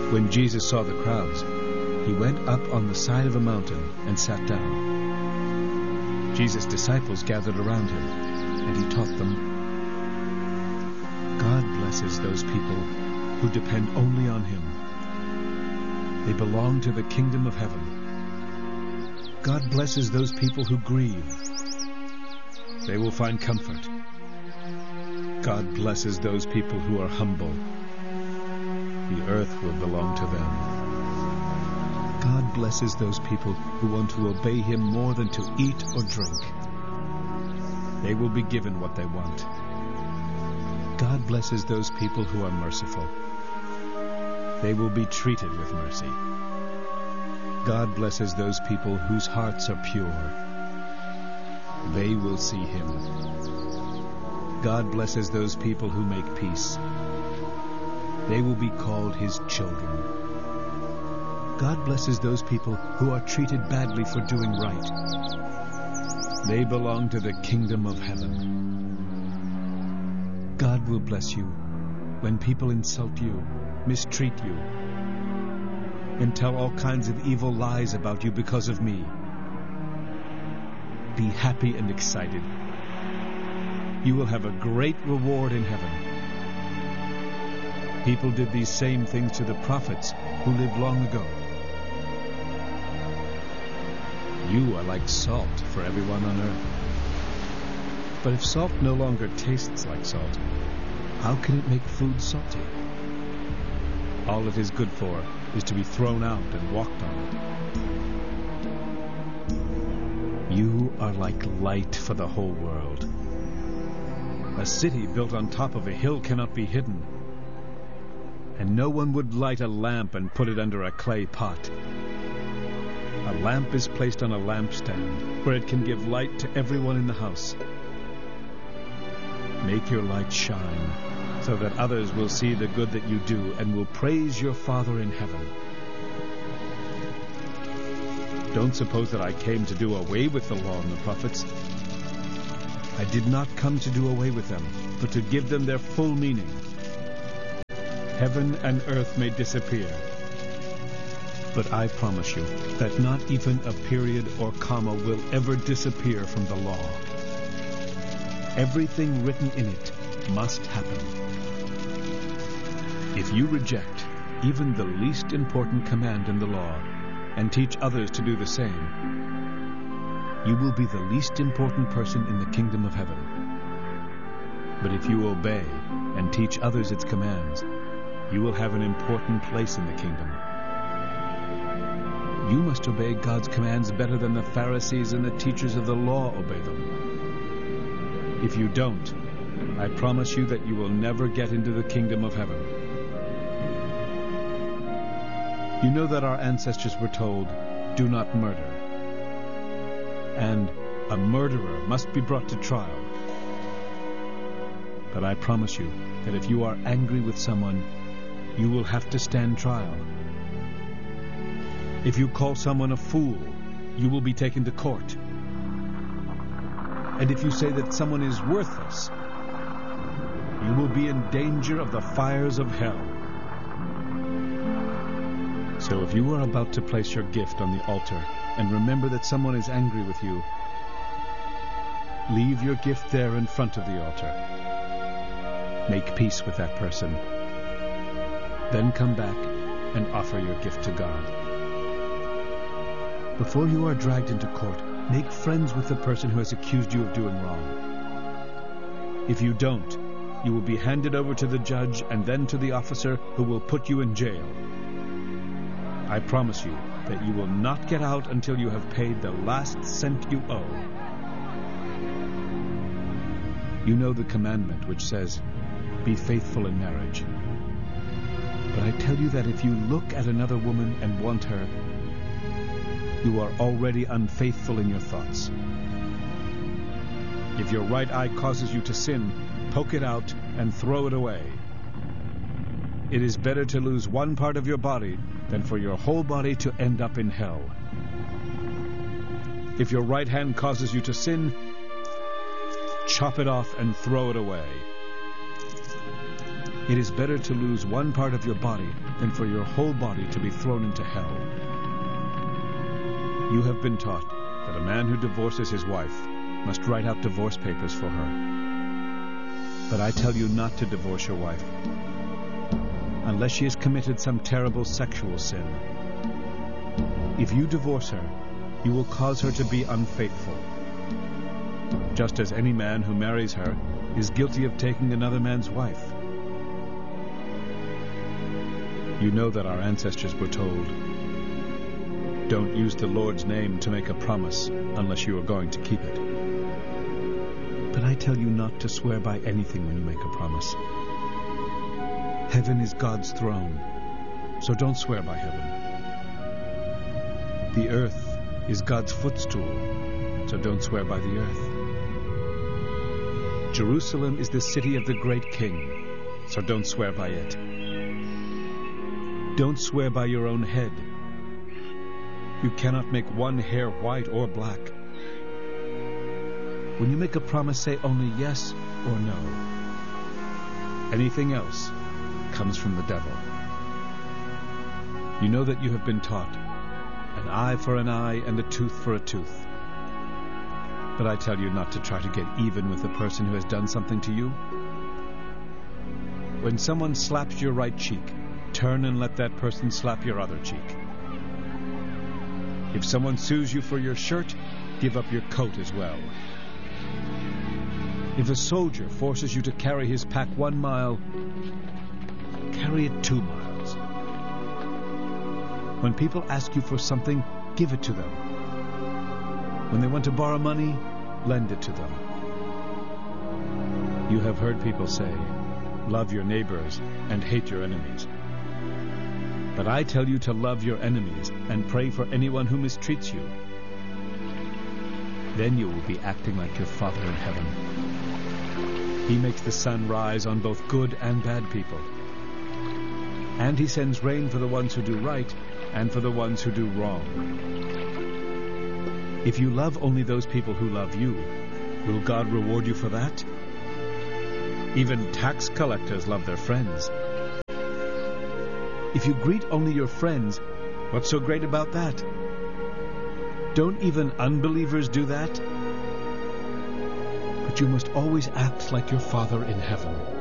When Jesus saw the crowds, he went up on the side of a mountain and sat down. Jesus' disciples gathered around him, and he taught them, "God blesses those people who depend only on him. They belong to the kingdom of heaven. God blesses those people who grieve. They will find comfort. God blesses those people who are humble. The earth will belong to them. God blesses those people who want to obey him more than to eat or drink. They will be given what they want. God blesses those people who are merciful. They will be treated with mercy. God blesses those people whose hearts are pure. They will see him. God blesses those people who make peace. They will be called his children. God blesses those people who are treated badly for doing right. They belong to the kingdom of heaven. God will bless you when people insult you, mistreat you, and tell all kinds of evil lies about you because of me. Be happy and excited. You will have a great reward in heaven. People did these same things to the prophets who lived long ago. You are like salt for everyone on earth. But if salt no longer tastes like salt, how can it make food salty? All it is good for is to be thrown out and walked on. You are like light for the whole world. A city built on top of a hill cannot be hidden. And no one would light a lamp and put it under a clay pot. A lamp is placed on a lampstand where it can give light to everyone in the house. Make your light shine so that others will see the good that you do and will praise your Father in heaven. Don't suppose that I came to do away with the law and the prophets. I did not come to do away with them, but to give them their full meaning. Heaven and earth may disappear, but I promise you that not even a period or comma will ever disappear from the law. Everything written in it must happen. If you reject even the least important command in the law and teach others to do the same, you will be the least important person in the kingdom of heaven. But if you obey and teach others its commands, you will have an important place in the kingdom. You must obey God's commands better than the Pharisees and the teachers of the law obey them. If you don't, I promise you that you will never get into the kingdom of heaven. You know that our ancestors were told, "Do not murder," and "A murderer must be brought to trial." But I promise you that if you are angry with someone, you will have to stand trial. If you call someone a fool, you will be taken to court. And if you say that someone is worthless, you will be in danger of the fires of hell. So if you are about to place your gift on the altar and remember that someone is angry with you, leave your gift there in front of the altar. Make peace with that person. Then come back and offer your gift to God. Before you are dragged into court, make friends with the person who has accused you of doing wrong. If you don't, you will be handed over to the judge and then to the officer who will put you in jail. I promise you that you will not get out until you have paid the last cent you owe. You know the commandment which says, "Be faithful in marriage." But I tell you that if you look at another woman and want her, you are already unfaithful in your thoughts. If your right eye causes you to sin, poke it out and throw it away. It is better to lose one part of your body than for your whole body to end up in hell. If your right hand causes you to sin, chop it off and throw it away. It is better to lose one part of your body than for your whole body to be thrown into hell. You have been taught that a man who divorces his wife must write out divorce papers for her. But I tell you not to divorce your wife, unless she has committed some terrible sexual sin. If you divorce her, you will cause her to be unfaithful, just as any man who marries her is guilty of taking another man's wife. You know that our ancestors were told, "Don't use the Lord's name to make a promise unless you are going to keep it." But I tell you not to swear by anything when you make a promise. Heaven is God's throne, so don't swear by heaven. The earth is God's footstool, so don't swear by the earth. Jerusalem is the city of the great king, so don't swear by it. Don't swear by your own head. You cannot make one hair white or black. When you make a promise, say only yes or no. Anything else comes from the devil. You know that you have been taught, an eye for an eye and a tooth for a tooth. But I tell you not to try to get even with the person who has done something to you. When someone slaps your right cheek, turn and let that person slap your other cheek. If someone sues you for your shirt, give up your coat as well. If a soldier forces you to carry his pack 1 mile, carry it 2 miles. When people ask you for something, give it to them. When they want to borrow money, lend it to them. You have heard people say, "Love your neighbors and hate your enemies." But I tell you to love your enemies and pray for anyone who mistreats you. Then you will be acting like your Father in heaven. He makes the sun rise on both good and bad people. And he sends rain for the ones who do right and for the ones who do wrong. If you love only those people who love you, will God reward you for that? Even tax collectors love their friends. If you greet only your friends, what's so great about that? Don't even unbelievers do that? But you must always act like your Father in heaven.